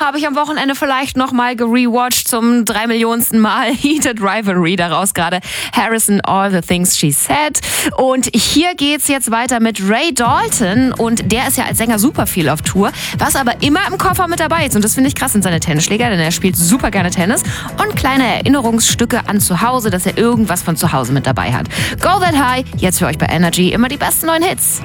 habe ich am Wochenende vielleicht nochmal gerewatcht zum 3 Millionensten Mal. Heated Rivalry, daraus gerade Harrison, All the Things She Said. Und hier geht's jetzt weiter mit Ray Dalton. Und der ist ja als Sänger super viel auf Tour, was aber immer im Koffer mit dabei ist. Und das finde ich krass, sind seine Tennisschläger, denn er spielt super gerne Tennis. Und kleine Erinnerungsstücke an zu Hause, dass er irgendwas von zu Hause mit dabei hat. Go That High, jetzt für euch bei Energy, immer die besten neuen Hits.